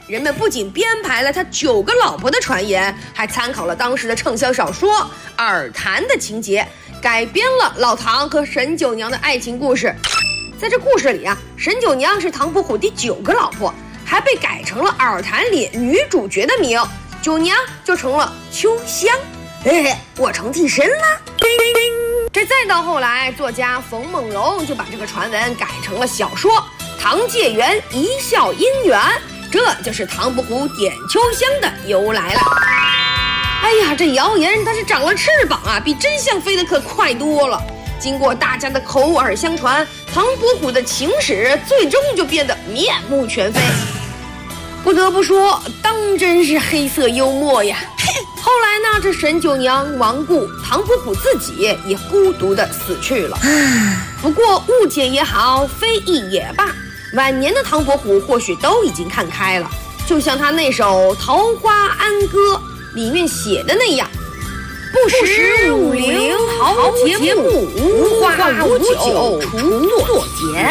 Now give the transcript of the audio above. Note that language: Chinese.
人们不仅编排了他9个老婆的传言，还参考了当时的畅销小说《尔谈》的情节，改编了老唐和沈九娘的爱情故事。在这故事里啊，沈九娘是唐伯虎第9个老婆，还被改成了《尔谈》里女主角的名，九娘就成了秋香。我成替身了。这再到后来，作家冯梦荣就把这个传闻改成了小说《唐介元一笑姻缘》，这就是唐伯虎点秋香的由来了。哎呀，这谣言它是长了翅膀啊，比真相飞得可快多了。经过大家的口耳相传，唐伯虎的情史最终就变得面目全非。不得不说，当真是黑色幽默呀。后来呢，这沈九娘亡故，唐伯虎自己也孤独的死去了。不过误解也好，非议也罢，晚年的唐伯虎或许都已经看开了，就像他那首《桃花庵歌》里面写的那样，不识武陵豪杰目，无花无酒锄作节。